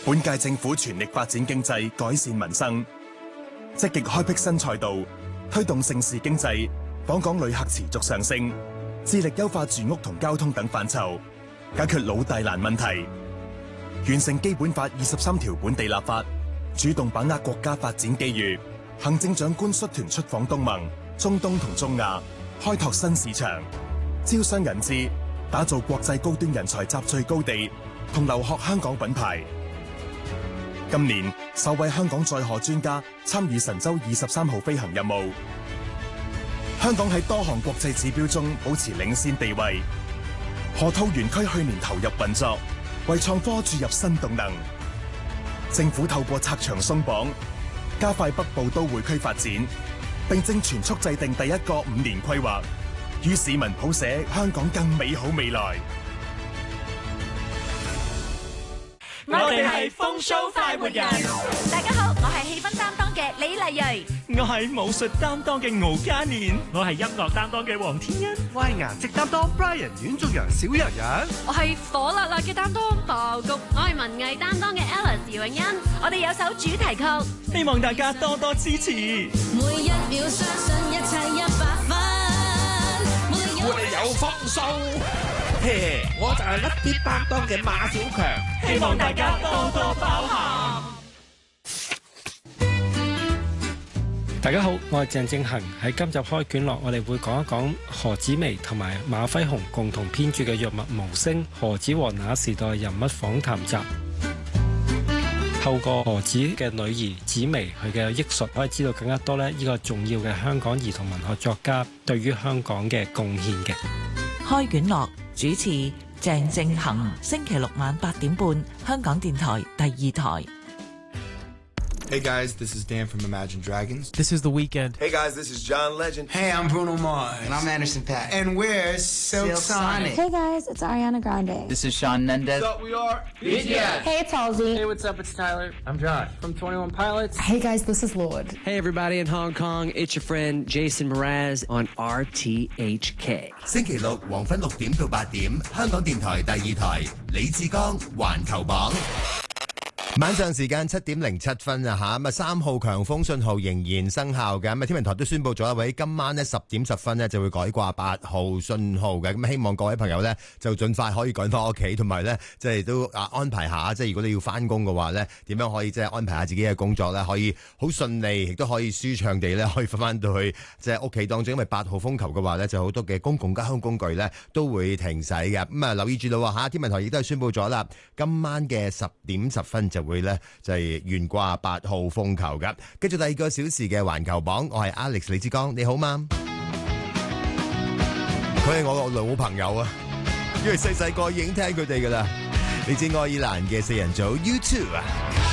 本屆政府全力發展經濟，改善民生，積極開闢新賽道，推動盛事經濟，訪港旅客持續上升，致力優化住屋同交通等範疇，解決老大難問題，完成基本法23條本地立法，主動把握國家發展機遇。行政長官率團出訪東盟、中東同中亞，開拓新市場，招商引資，打造國際高端人才集聚高地，同留學香港品牌。今年首位香港載荷專家參與神舟23號飛行任務。香港喺多項國際指標中保持領先地位。河套園區去年投入運作，為創科注入新動能。政府透過拆牆鬆綁，加快北部都會區發展，並正全速制定第一個5年規劃，與市民譜寫香港更美好未來。 我哋係風騷快活人。 大家好，我係氣氛擔當嘅李麗蕊。 我係武術擔當嘅敖嘉年。我係音樂擔當嘅黃天恩。 我係顏值擔當 Brian 阮竹陽小陽陽。 我係火辣辣嘅擔當爆谷。我係文藝擔當嘅 Alice 姚永欣。我哋有首主題曲， 希望大家多多支持。 每一秒相信一切100分， 我哋有豐收。我就係一啲擔當嘅馬小強， 希望大家多多包涵。 大家好，我係鄭正恒。喺今集開卷樂，我哋會講一講何紫薇同埋馬輝鴻共同編著嘅《藥物無聲：何紫和那時代人物訪談集》。透過何紫嘅女兒紫薇佢嘅憶述，可以知道更加多呢個重要嘅香港兒童文學作家對於香港嘅貢獻嘅。 開卷樂主持鄭正恒，星期六晚8點半，香港電台第2台。 Hey guys, this is Dan from Imagine Dragons. This is The Weeknd. Hey guys, this is John Legend. Hey, I'm Bruno Mars. And I'm Anderson .Paak. And we're Silk Sonic. Hey guys, it's Ariana Grande. This is Shawn Mendes. What's up, we are BTS. Hey, it's Halsey. Hey, what's up, it's Tyler. I'm Josh from 21 Pilots. Hey guys, this is Lorde. Hey everybody in Hong Kong, it's your friend Jason Mraz on RTHK. 星期六黃昏6點到8點，香港電台第2台，李志剛環球榜。晚上時間7點07分啊吓，咁3號強風信號仍然生效嘅，咁天文台都宣布咗啦，今晚10點10分就會改掛8號信號嘅，咁希望各位朋友呢就盡快可以趕翻屋企，同埋呢即係都安排下，即係如果你要翻工嘅話呢，點樣可以即係安排下自己嘅工作呢，可以好順利，亦都可以舒暢地呢可以翻到去即係屋企當中，因為8號風球嘅話呢，就好多嘅公共交通工具呢都會停駛嘅，咁留意住啦吓，天文台亦都係宣布咗啦，今晚嘅10點10分就會呢就係懸掛8號風球噶。跟住第2個小時嘅環球榜，我係 Alex 李志剛，你好嗎？佢係我個老朋友啊，因為細細個已經聽佢哋噶啦，你知愛爾蘭嘅4人組 U2 啊。